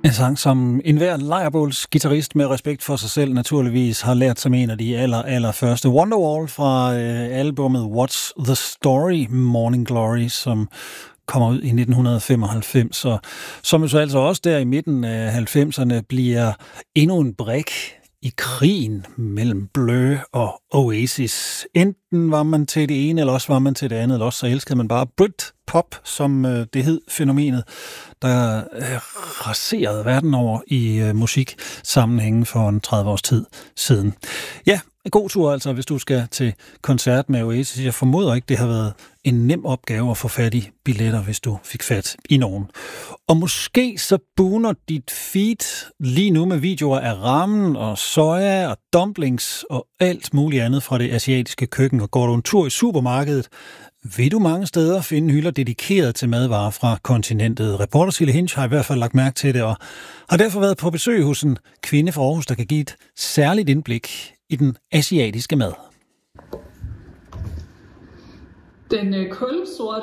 En sang, som enhver lejrbålsguitarist med respekt for sig selv naturligvis har lært som en af de allerførste. Wonderwall fra albumet What's the Story? Morning Glory, som kommer ud i 1995, og som jo så altså også der i midten af 90'erne bliver endnu en brik i krigen mellem Blur og Oasis. Enten var man til det ene, eller også var man til det andet, eller også så elskede man bare Britpop, som det hed fænomenet, der raserede verden over i musiksammenhængen for en 30 års tid siden. Ja, god tur altså, hvis du skal til koncert med Oasis. Jeg formoder ikke, det har været en nem opgave at få fat i billetter, hvis du fik fat i nogen. Og måske så buner dit feed lige nu med videoer af ramen og soja og dumplings og alt muligt andet fra det asiatiske køkken. Og går du en tur i supermarkedet, vil du mange steder finde hylder dedikeret til madvarer fra kontinentet. Reporter Sille Hinch har i hvert fald lagt mærke til det, og har derfor været på besøg hos en kvinde fra Aarhus, der kan give et særligt indblik i den asiatiske mad. Den kulsorte